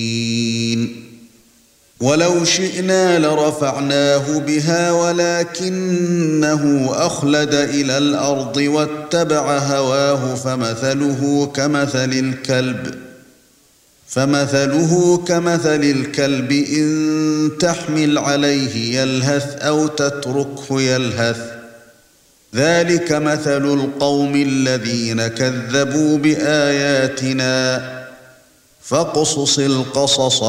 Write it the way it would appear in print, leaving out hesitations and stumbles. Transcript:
ولو شئنا لرفعناه بها ولكنه أخلد إلى الأرض واتبع هواه فمثله كمثل الكلب إن تحمل عليه يلهث أو تتركه يلهث ذلك مثل القوم الذين كذبوا بآياتنا فاقصص القصص